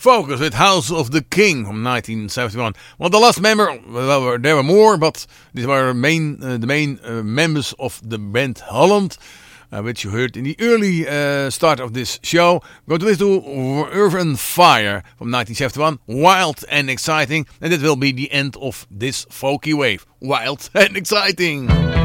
Focus with House of the King from 1971. Well, the last member, well, there were more, but these were the main members of the band Holland, which you heard in the early start of this show. We're going to listen to Earth and Fire from 1971, wild and exciting, and that will be the end of this folky wave. Wild and exciting.